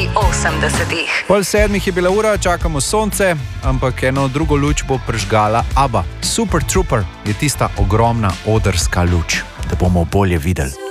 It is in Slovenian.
80. 6:30 je bila ura, čakamo sonce, ampak eno drugo luč bo prižgala ABBA. Super Trooper je tista ogromna odrska luč, da bomo bolje videli.